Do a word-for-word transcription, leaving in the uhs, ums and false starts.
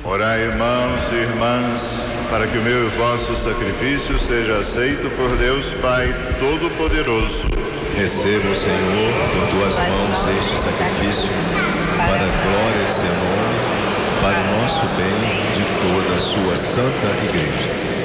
Orai, irmãos e irmãs, para que o meu e o vosso sacrifício seja aceito por Deus Pai Todo-Poderoso. Receba, Senhor, por tuas mãos este sacrifício, para a glória de seu nome, para o nosso bem de toda a sua santa igreja.